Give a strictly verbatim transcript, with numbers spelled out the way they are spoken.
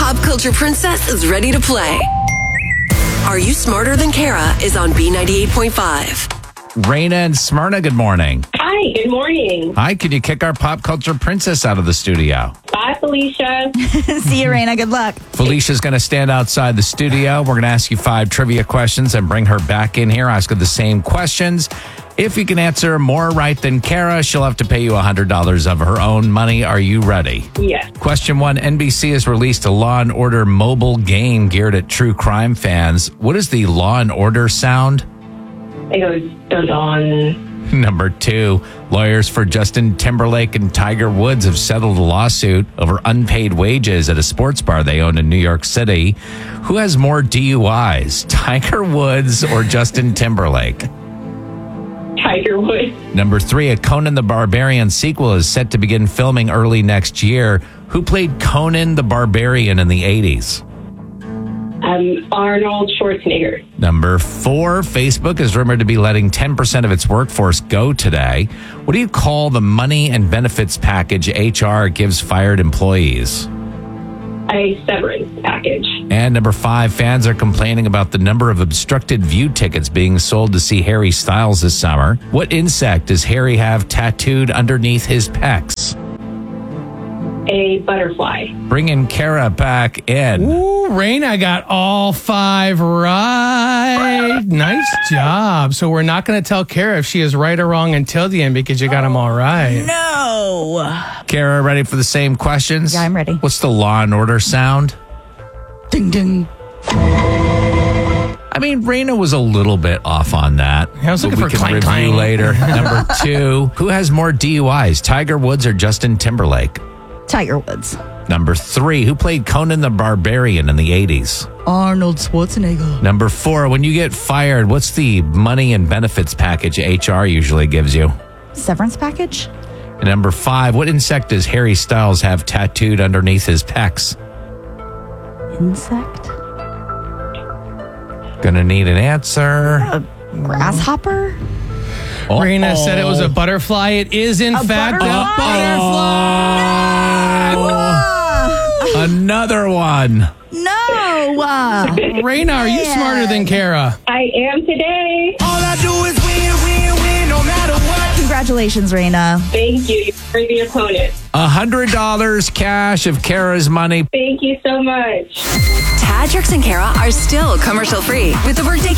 pop culture princess is ready to play. Are You Smarter Than Kara is on B ninety-eight point five. Raina and Smyrna, good morning. Hi, good morning. Hi, can you kick our pop culture princess out of the studio? Bye, Felicia. See you, Raina. Good luck. Felicia's going to stand outside the studio. We're going to ask you five trivia questions and bring her back in here, ask her the same questions. If you can answer more right than Kara, she'll have to pay you one hundred dollars of her own money. Are you ready? Yes. Question one, N B C has released a Law and Order mobile game geared at true crime fans. What is the Law and Order sound? It goes dun-dun. Number two, lawyers for Justin Timberlake and Tiger Woods have settled a lawsuit over unpaid wages at a sports bar they own in New York City. Who has more D U Is, Tiger Woods or Justin Timberlake? Tiger Woods. Number three, a Conan the Barbarian sequel is set to begin filming early next year. Who played Conan the Barbarian in the eighties? Um, Arnold Schwarzenegger. Number four, Facebook is rumored to be letting ten percent of its workforce go today. What do you call the money and benefits package H R gives fired employees? A severance package. And number five, fans are complaining about the number of obstructed view tickets being sold to see Harry Styles this summer. What insect does Harry have tattooed underneath his pecs? A butterfly. Bringing Kara back in. Ooh, Raina got all five right. Nice job. So we're not going to tell Kara if she is right or wrong until the end because you got them all right. No. Kara, ready for the same questions? Yeah, I'm ready. What's the Law and Order sound? Ding, ding. I mean, Raina was a little bit off on that. I was looking but we for can clang, review clang. later. Number two, who has more D U Is, Tiger Woods or Justin Timberlake? Tiger Woods. Number three, who played Conan the Barbarian in the eighties? Arnold Schwarzenegger. Number four, when you get fired, what's the money and benefits package H R usually gives you? Severance package. And number five, what insect does Harry Styles have tattooed underneath his pecs? Insect. Gonna need an answer. A grasshopper. Uh-oh. Raina said it was a butterfly. It is, in A fact, butterfly? a butterfly. Whoa. Another one. No. Uh, Raina, are you Man. smarter than Kara? I am today. All I do is win, win, win, no matter what. Congratulations, Raina. Thank you. You're the opponent. one hundred dollars cash of Kara's money. Thank you so much. Tadrix and Kara are still commercial free with the Workday